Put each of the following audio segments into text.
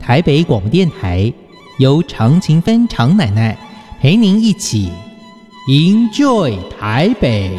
台北广播电台，由常勤芬常奶奶陪您一起 Enjoy 台北。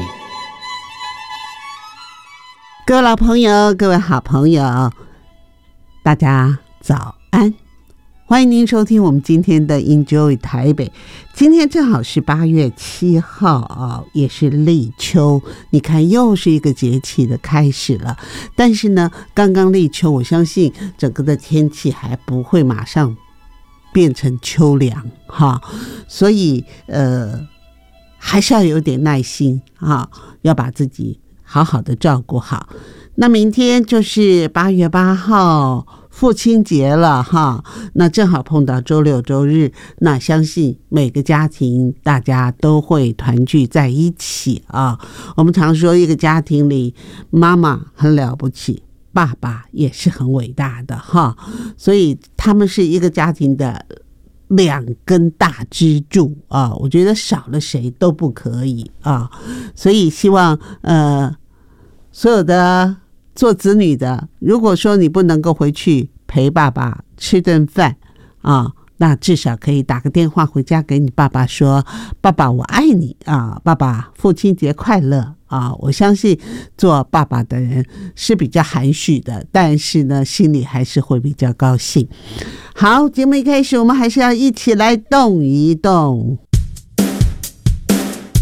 各位老朋友，各位好朋友，大家早安！欢迎您收听我们今天的 Enjoy 台北。今天正好是8月7号也是立秋，你看又是一个节气的开始了。但是呢，刚刚立秋，我相信整个的天气还不会马上变成秋凉哈，所以还是要有点耐心要把自己好好的照顾好。那明天就是8月8号父亲节了哈，那正好碰到周六周日，那相信每个家庭大家都会团聚在一起我们常说一个家庭里，妈妈很了不起，爸爸也是很伟大的哈，所以他们是一个家庭的2根大支柱我觉得少了谁都不可以所以希望所有的做子女的，如果说你不能够回去陪爸爸吃顿饭那至少可以打个电话回家给你爸爸说，爸爸我爱你爸爸父亲节快乐我相信做爸爸的人是比较含蓄的，但是呢心里还是会比较高兴。好，节目一开始我们还是要一起来动一动。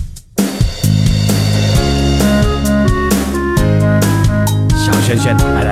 小轩轩来